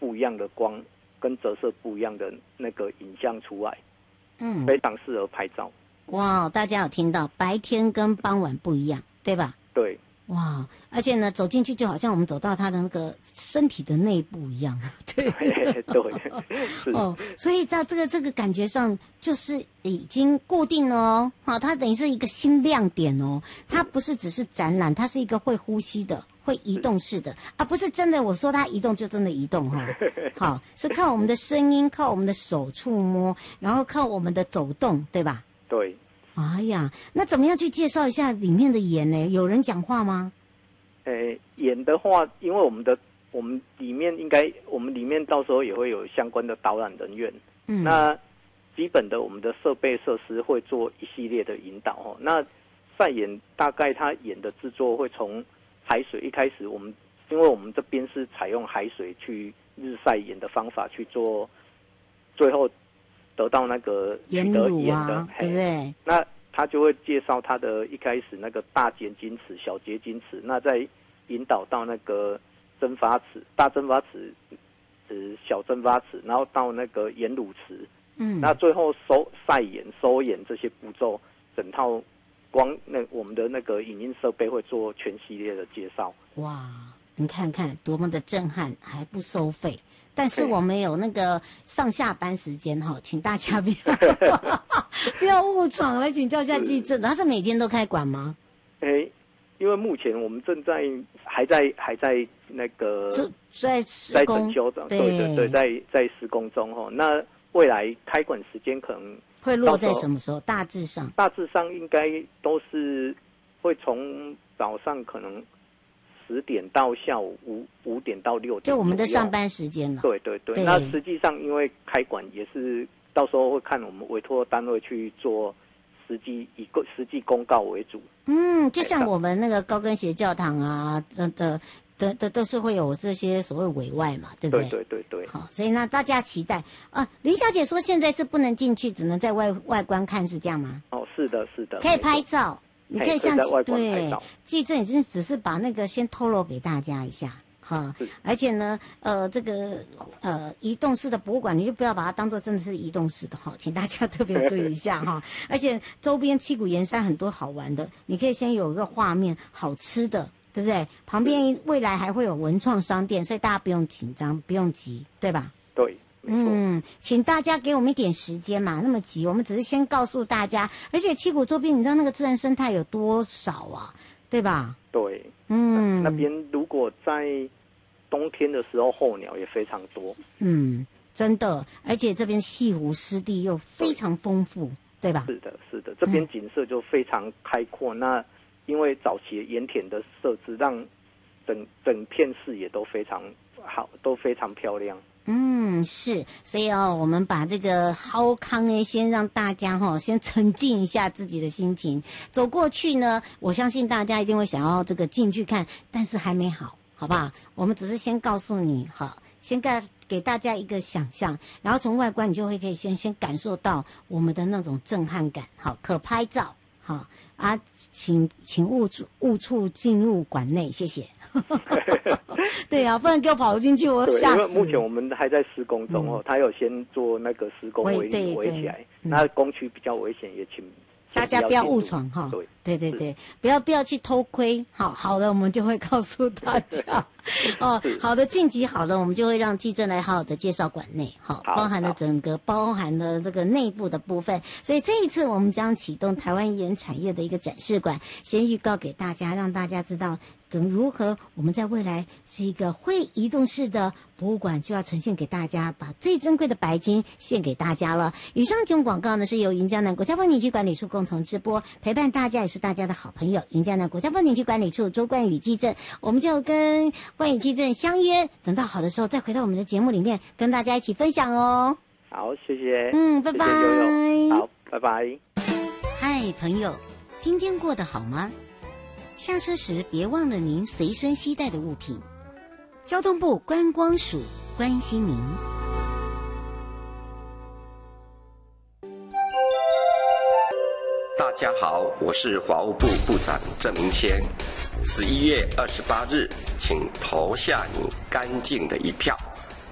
不一样的光跟折射不一样的那个影像出来， 非常适合拍照。 哇，大家有听到白天跟傍晚不一样，对吧？ 对。 哇，而且呢，走进去就好像我们走到他的那个身体的内部一样，对对， 哦，所以在这个感觉上就是已经固定了哦，好，它等于是一个新亮点哦，它不是只是展览，它是一个会呼吸的、会移动式的啊，不是真的我说它移动就真的移动哈，好，是靠我们的声音，靠我们的手触摸，然后靠我们的走动，对吧？ 对。 哎呀，那怎么样去介绍一下里面的演呢？有人讲话吗？ 演的话，因为我们里面到时候也会有相关的导览人员。那基本的我们的设备设施会做一系列的引导哦。那赛演大概他演的制作会从海水一开始，因为我们这边是采用海水去日晒演的方法去做，最后得到那个盐卤啊，对不对？ 那他就会介绍他的一开始那个大结晶池、小结晶池，那再引导到那个蒸发池、大蒸发池、小蒸发池，然后到那个盐卤池。那最后晒盐、收盐这些步骤，整套我们的那个影音设备会做全系列的介绍。哇， 你看看多么的震撼，还不收费。但是我们有那个上下班时间哈，请大家不要误闯，来请教一下记者，他是每天都开馆吗？ 因为目前我们还在那个在施工， 对，在施工中哈。那未来开馆时间可能会落在什么时候？大致上应该都是会从早上可能10点到下午5点到6点， 就我们的上班时间了。 对。那实际上因为开馆也是到时候会看我们委托单位去做以实际公告为主。 就像我们那个高跟鞋教堂啊都是会有这些所谓委外嘛，对不对？ 对。 好，所以呢，大家期待啊。林小姐说现在是不能进去，只能在外观看，是这样吗？ 哦，是的。 可以拍照。你可以像对记者已经只是把那个先透露给大家一下哈，而且呢，这个移动式的博物馆，你就不要把它当做真的是移动式的哈，请大家特别注意一下哈。而且周边七股盐山很多好玩的，你可以先有一个画面，好吃的，对不对？旁边未来还会有文创商店，所以大家不用紧张，不用急，对吧？ 对。 请大家给我们一点时间嘛，那么急，我们只是先告诉大家，而且七股周边，你知道那个自然生态有多少啊，对吧？ 对，那边如果在冬天的时候，候鸟也非常多。 真的，而且这边西湖湿地又非常丰富，对吧？ 是的，这边景色就非常开阔。那因为早期盐田的设置，让整片视野都非常好，都非常漂亮。 是，所以我们把这个好康先让大家先沉浸一下自己的心情，走过去呢，我相信大家一定会想要这个进去看，但是还没好，好不好？我们只是先告诉你，好，先给大家一个想象，然后从外观你就会可以先感受到我们的那种震撼感，好，可拍照，好啊，请勿触进入馆内，谢谢。对啊，不然给我跑进去，我吓死。 因为目前我们还在施工中他有先做那个施工围起来，那工区比较危险，也请大家不要误闯哈。对，不要去偷窥。好的，我们就会告诉大家。好的，晋级好了，我们就会让记者来好好的介绍馆内，包含了这个内部的部分。所以这一次我们将启动台湾盐产业的一个展示馆，先预告给大家，让大家知道如何我们在未来是一个会移动式的博物馆，就要呈现给大家，把最珍贵的白金献给大家了。以上节目广告呢是由云嘉南国家风景区管理处共同直播，陪伴大家也是大家的好朋友云嘉南国家风景区管理处周冠宇记者，我们就跟冠宇记者相约，等到好的时候再回到我们的节目里面跟大家一起分享哦。 好，谢谢。 拜拜。 谢谢悠悠。好，拜拜。 嗨，朋友，今天过得好吗？下车时别忘了您随身携带的物品。交通部观光署关心您。 大家好，我是法务部部长郑明谦。11月28日，请投下你干净的一票。